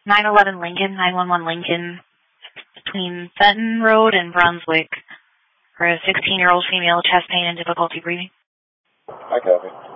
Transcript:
911 Lincoln, 911 Lincoln, between Fenton Road and Brunswick, for a 16-year-old female, chest pain and difficulty breathing. I copy.